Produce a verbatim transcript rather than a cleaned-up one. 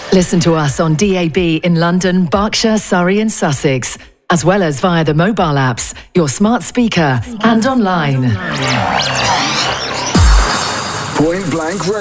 Listen to us on D A B in London, Berkshire, Surrey and Sussex, as well as via the mobile apps, your smart speaker and online. Point Blank Radio.